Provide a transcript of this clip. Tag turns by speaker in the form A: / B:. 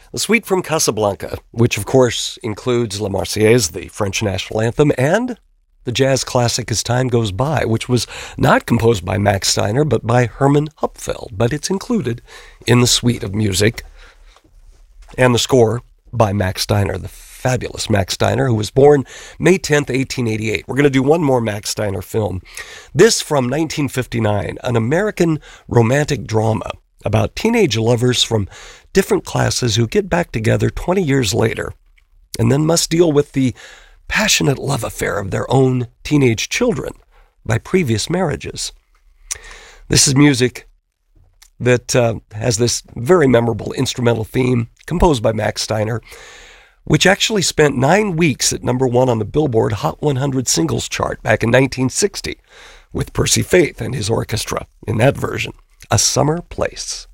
A: The suite from Casablanca, which of course includes La Marseillaise, the French national anthem, and the jazz classic As Time Goes By, which was not composed by Max Steiner, but by Hermann Hupfeld, but it's included in the suite of music. And the score by Max Steiner, the fabulous Max Steiner, who was born May 10th, 1888. We're going to do one more Max Steiner film. This from 1959, an American romantic drama about teenage lovers from different classes who get back together 20 years later and then must deal with the passionate love affair of their own teenage children by previous marriages. This is music that has this very memorable instrumental theme composed by Max Steiner, which actually spent 9 weeks at number one on the Billboard Hot 100 singles chart back in 1960 with Percy Faith and his orchestra in that version, A Summer Place.